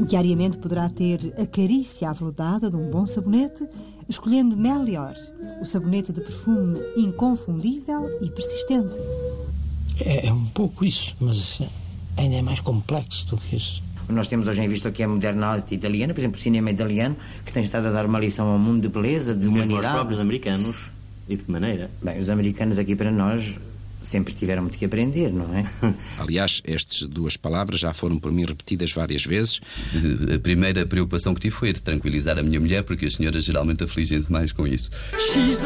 Diariamente poderá ter a carícia aveludada de um bom sabonete, escolhendo Melior, o sabonete de perfume inconfundível e persistente. É um pouco isso, mas ainda é mais complexo do que isso. Nós temos hoje em vista o que é a moderna arte italiana, por exemplo, o cinema italiano, que tem estado a dar uma lição ao mundo de beleza, de humanidade. Mesmo aos próprios americanos, e de que maneira? Bem, os americanos aqui para nós sempre tiveram muito que aprender, não é? Aliás, estas duas palavras já foram por mim repetidas várias vezes. A primeira preocupação que tive foi a de tranquilizar a minha mulher, porque as senhoras geralmente afligem-se mais com isso.